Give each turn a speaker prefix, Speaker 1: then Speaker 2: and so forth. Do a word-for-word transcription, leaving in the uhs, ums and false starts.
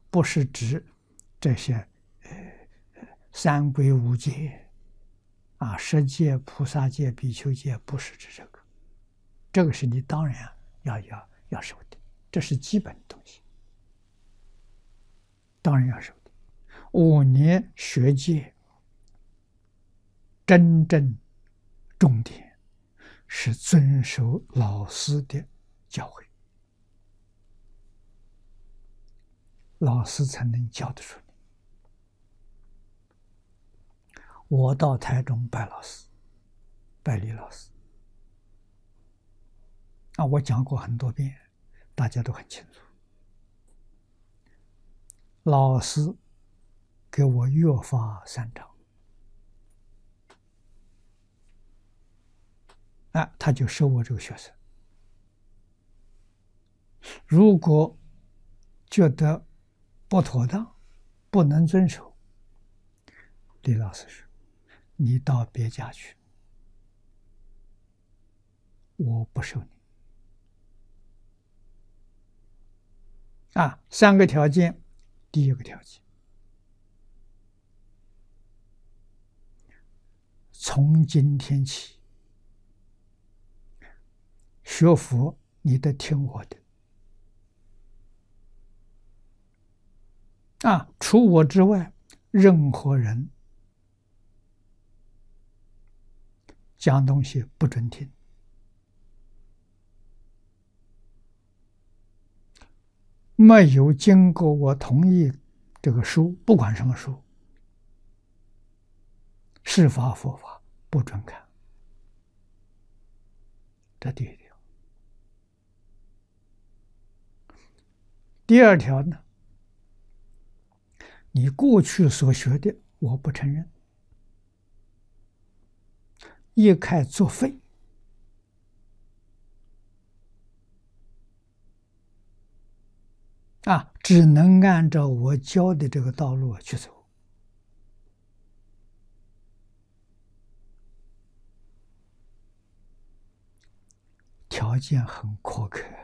Speaker 1: 不是指这些呃三归五戒啊，十戒、菩萨戒、比丘戒，不是指这个。这个是你当然要要要守的，这是基本的东西，当然要守的。五年学戒，真正重点是遵守老师的教诲，老师才能教得出你。我到台中拜老师，拜李老师啊，我讲过很多遍，大家都很清楚。老师给我约法三章，啊，他就收我这个学生。如果觉得不妥当，不能遵守，李老师说：“你到别家去，我不收你。”啊，三个条件，第一个条件，从今天起，学佛你得听我的。啊，除我之外，任何人讲东西不准听。没有经过我同意，这个书不管什么书，是法佛法不准看。这第一条。第二条呢？你过去所学的，我不承认，一概作废。啊，只能按照我教的这个道路去走。条件很苛刻。